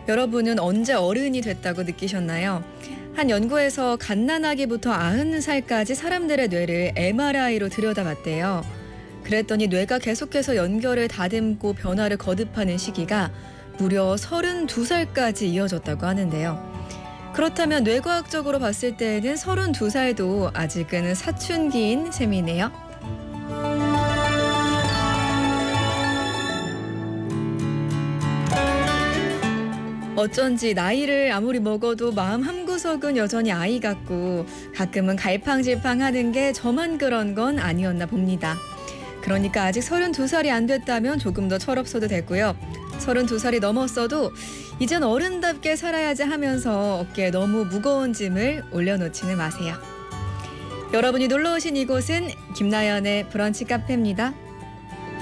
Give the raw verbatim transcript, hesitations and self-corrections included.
여러분은 언제 어른이 됐다고 느끼셨나요? 한 연구에서 갓난아기부터 아흔 살까지 사람들의 뇌를 엠알아이로 들여다봤대요. 그랬더니 뇌가 계속해서 연결을 다듬고 변화를 거듭하는 시기가 무려 서른두 살까지 이어졌다고 하는데요. 그렇다면 뇌과학적으로 봤을 때에는 서른두 살도 아직은 사춘기인 셈이네요. 어쩐지 나이를 아무리 먹어도 마음 한구석은 여전히 아이 같고 가끔은 갈팡질팡하는 게 저만 그런 건 아니었나 봅니다. 그러니까 아직 서른두 살이 안 됐다면 조금 더 철없어도 되고요. 서른두 살이 넘었어도 이젠 어른답게 살아야지 하면서 어깨에 너무 무거운 짐을 올려놓지는 마세요. 여러분이 놀러 오신 이곳은 김나연의 브런치 카페입니다.